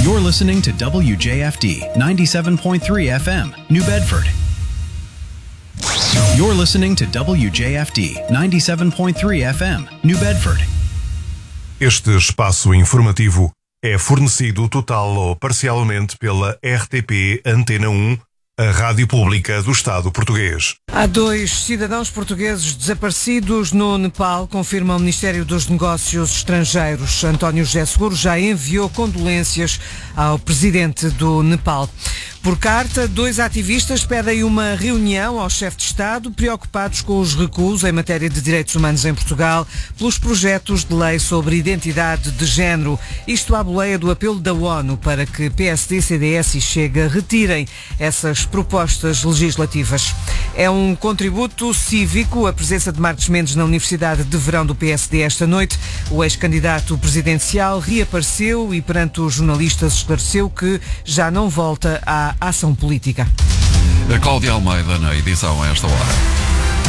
You're listening to WJFD 97.3 FM, New Bedford. You're listening to WJFD 97.3 FM, New Bedford. Este espaço informativo é fornecido total ou parcialmente pela RTP Antena 1, a Rádio Pública do Estado Português. Há 2 cidadãos portugueses desaparecidos no Nepal, confirma o Ministério dos Negócios Estrangeiros. António José Seguro já enviou condolências ao presidente do Nepal. Por carta, 2 ativistas pedem uma reunião ao chefe de Estado, preocupados com os recuos em matéria de direitos humanos em Portugal pelos projetos de lei sobre identidade de género. Isto à boleia do apelo da ONU para que PSD, CDS e Chega retirem essas propostas legislativas. É um contributo cívico a presença de Marcos Mendes na Universidade de Verão do PSD esta noite. O ex-candidato presidencial reapareceu e perante os jornalistas esclareceu que já não volta à ação política. A Cláudia Almeida na edição a esta hora.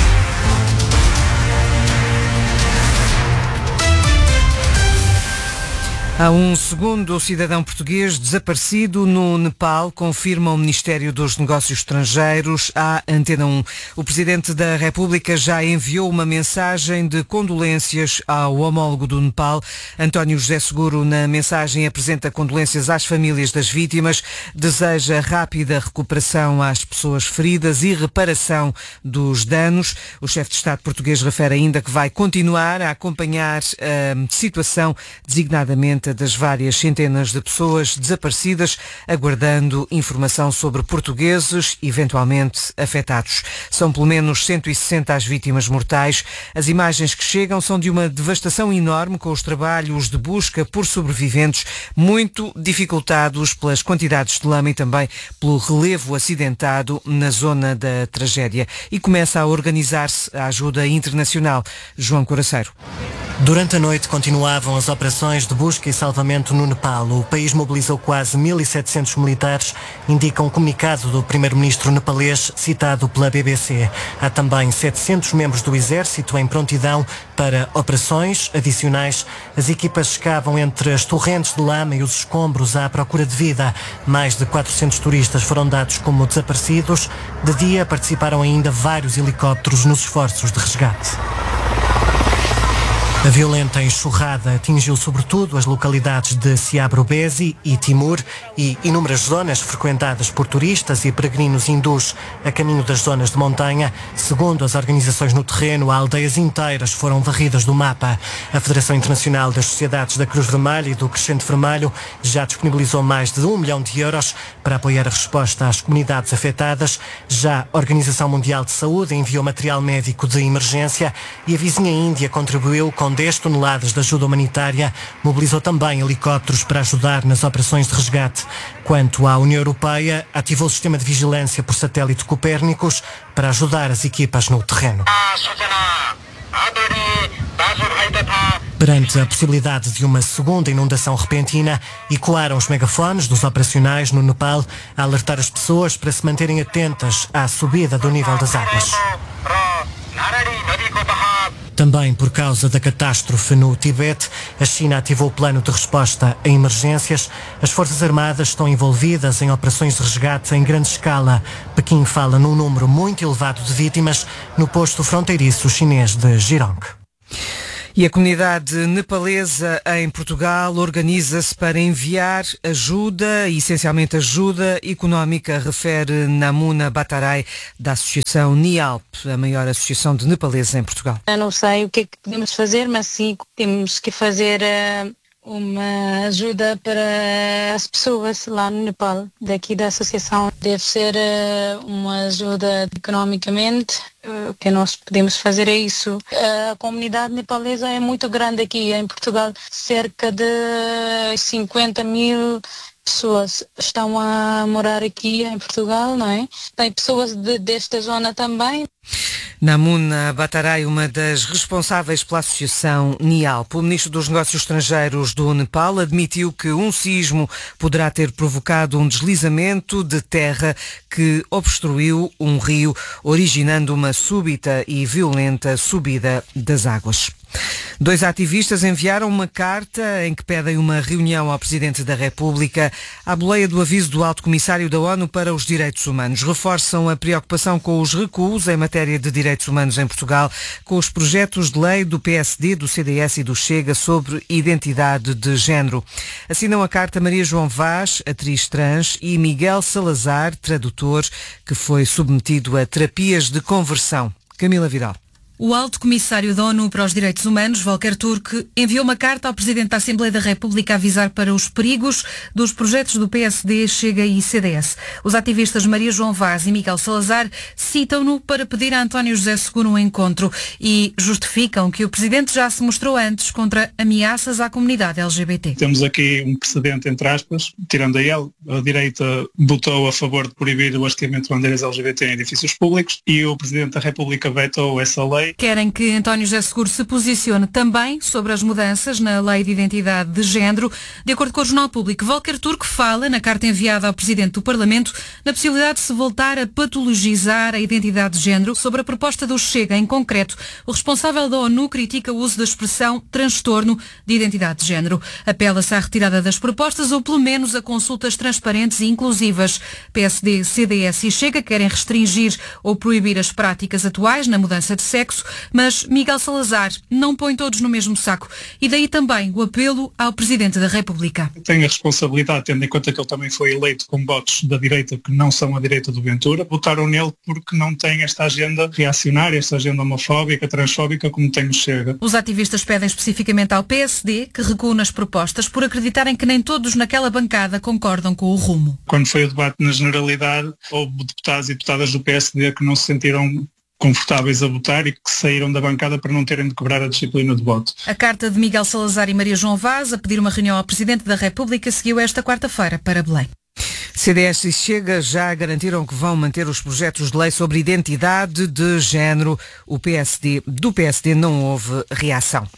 Há um segundo cidadão português desaparecido no Nepal, confirma o Ministério dos Negócios Estrangeiros à Antena 1. O Presidente da República já enviou uma mensagem de condolências ao homólogo do Nepal. António José Seguro, na mensagem, apresenta condolências às famílias das vítimas, deseja rápida recuperação às pessoas feridas e reparação dos danos. O chefe de Estado português refere ainda que vai continuar a acompanhar a situação, designadamente das várias centenas de pessoas desaparecidas, aguardando informação sobre portugueses eventualmente afetados. São pelo menos 160 as vítimas mortais. As imagens que chegam são de uma devastação enorme, com os trabalhos de busca por sobreviventes muito dificultados pelas quantidades de lama e também pelo relevo acidentado na zona da tragédia. E começa a organizar-se a ajuda internacional. João Coraceiro. Durante a noite continuavam as operações de busca e salvamento no Nepal. O país mobilizou quase 1.700 militares, indica um comunicado do primeiro-ministro nepalês citado pela BBC. Há também 700 membros do exército em prontidão para operações adicionais. As equipas escavam entre as torrentes de lama e os escombros à procura de vida. Mais de 400 turistas foram dados como desaparecidos. De dia participaram ainda vários helicópteros nos esforços de resgate. A violenta enxurrada atingiu sobretudo as localidades de Siabro-Bezi e Timur e inúmeras zonas frequentadas por turistas e peregrinos hindus a caminho das zonas de montanha. Segundo as organizações no terreno, aldeias inteiras foram varridas do mapa. A Federação Internacional das Sociedades da Cruz Vermelha e do Crescente Vermelho já disponibilizou mais de 1 milhão de euros para apoiar a resposta às comunidades afetadas. Já a Organização Mundial de Saúde enviou material médico de emergência e a vizinha Índia contribuiu com 10 toneladas de ajuda humanitária, mobilizou também helicópteros para ajudar nas operações de resgate. Quanto à União Europeia, ativou o sistema de vigilância por satélite Copérnicos para ajudar as equipas no terreno. Perante a possibilidade de uma segunda inundação repentina, ecoaram os megafones dos operacionais no Nepal a alertar as pessoas para se manterem atentas à subida do nível das águas. Também por causa da catástrofe no Tibete, a China ativou o plano de resposta a emergências. As Forças Armadas estão envolvidas em operações de resgate em grande escala. Pequim fala num número muito elevado de vítimas no posto fronteiriço chinês de Jirong. E a comunidade nepalesa em Portugal organiza-se para enviar ajuda, essencialmente ajuda económica, refere Namuna Bhattarai, da Associação NIALP, a maior associação de nepaleses em Portugal. Eu não sei o que é que podemos fazer, mas sim temos que fazer uma ajuda para as pessoas lá no Nepal. Daqui da associação deve ser uma ajuda economicamente. O que nós podemos fazer é isso. A comunidade nepalesa é muito grande aqui em Portugal. Cerca de 50 mil pessoas estão a morar aqui em Portugal, não é? Tem pessoas desta zona também. Namuna Bhattarai, uma das responsáveis pela associação NIALP. O ministro dos Negócios Estrangeiros do Nepal admitiu que um sismo poderá ter provocado um deslizamento de terra que obstruiu um rio, originando uma súbita e violenta subida das águas. 2 ativistas enviaram uma carta em que pedem uma reunião ao Presidente da República à boleia do aviso do Alto Comissário da ONU para os Direitos Humanos. Reforçam a preocupação com os recuos em matéria de direitos humanos em Portugal, com os projetos de lei do PSD, do CDS e do Chega sobre identidade de género. Assinam a carta Maria João Vaz, atriz trans, e Miguel Salazar, tradutor, que foi submetido a terapias de conversão. Camila Vidal. O Alto Comissário da ONU para os Direitos Humanos, Volker Turk, enviou uma carta ao Presidente da Assembleia da República a avisar para os perigos dos projetos do PSD, Chega e CDS. Os ativistas Maria João Vaz e Miguel Salazar citam-no para pedir a António José Seguro um encontro e justificam que o Presidente já se mostrou antes contra ameaças à comunidade LGBT. Temos aqui um precedente, entre aspas, tirando a ele, a direita votou a favor de proibir o hasteamento de bandeiras LGBT em edifícios públicos e o Presidente da República vetou essa lei. Querem que António José Seguro se posicione também sobre as mudanças na Lei de Identidade de Género. De acordo com o Jornal Público, Volker Turk fala, na carta enviada ao Presidente do Parlamento, na possibilidade de se voltar a patologizar a identidade de género. Sobre a proposta do Chega, em concreto, o responsável da ONU critica o uso da expressão transtorno de identidade de género. Apela-se à retirada das propostas ou, pelo menos, a consultas transparentes e inclusivas. PSD, CDS e Chega querem restringir ou proibir as práticas atuais na mudança de sexo, mas Miguel Salazar não põe todos no mesmo saco. E daí também o apelo ao Presidente da República. Tem a responsabilidade, tendo em conta que ele também foi eleito com votos da direita que não são a direita do Ventura, votaram nele porque não tem esta agenda reacionária, esta agenda homofóbica, transfóbica, como tem o Chega. Os ativistas pedem especificamente ao PSD que recua nas propostas por acreditarem que nem todos naquela bancada concordam com o rumo. Quando foi o debate na generalidade, houve deputados e deputadas do PSD que não se sentiram confortáveis a votar e que saíram da bancada para não terem de quebrar a disciplina de voto. A carta de Miguel Salazar e Maria João Vaz a pedir uma reunião ao Presidente da República seguiu esta quarta-feira para Belém. CDS e Chega já garantiram que vão manter os projetos de lei sobre identidade de género. Do PSD não houve reação.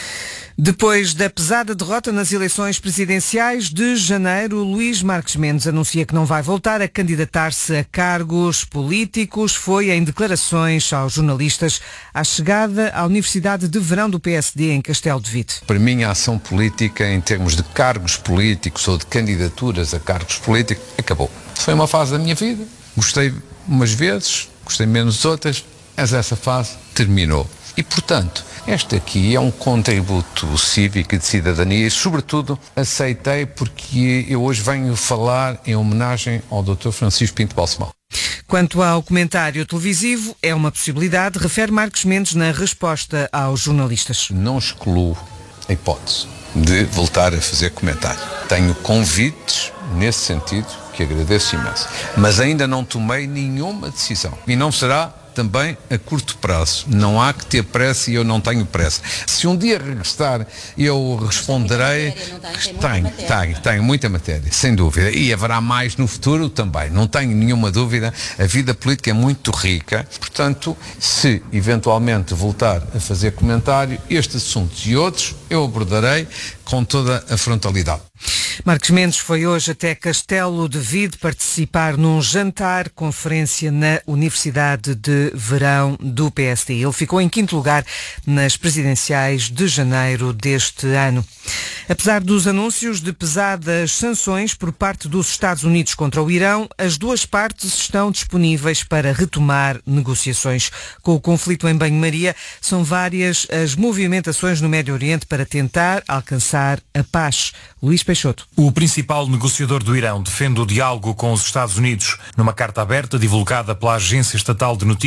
Depois da pesada derrota nas eleições presidenciais de janeiro, Luís Marques Mendes anuncia que não vai voltar a candidatar-se a cargos políticos. Foi em declarações aos jornalistas à chegada à Universidade de Verão do PSD em Castelo de Vide. Para mim, a ação política em termos de cargos políticos ou de candidaturas a cargos políticos acabou. Foi uma fase da minha vida. Gostei umas vezes, gostei menos outras, mas essa fase terminou. E, portanto, este aqui é um contributo cívico e de cidadania e, sobretudo, aceitei porque eu hoje venho falar em homenagem ao Dr. Francisco Pinto Balsemão. Quanto ao comentário televisivo, é uma possibilidade, refere Marques Mendes na resposta aos jornalistas. Não excluo a hipótese de voltar a fazer comentário. Tenho convites nesse sentido que agradeço imenso, mas ainda não tomei nenhuma decisão e não será também a curto prazo. Não há que ter pressa e eu não tenho pressa. Se um dia regressar, eu responderei. Tenho muita matéria, sem dúvida. E haverá mais no futuro também. Não tenho nenhuma dúvida. A vida política é muito rica. Portanto, se eventualmente voltar a fazer comentário, estes assuntos e outros, eu abordarei com toda a frontalidade. Marques Mendes foi hoje até Castelo de Vide participar num jantar-conferência na Universidade de Verão do PSD. Ele ficou em 5º lugar nas presidenciais de janeiro deste ano. Apesar dos anúncios de pesadas sanções por parte dos Estados Unidos contra o Irão, as duas partes estão disponíveis para retomar negociações. Com o conflito em banho-maria, são várias as movimentações no Médio Oriente para tentar alcançar a paz. Luís Peixoto. O principal negociador do Irão defende o diálogo com os Estados Unidos. Numa carta aberta divulgada pela Agência Estatal de Notícias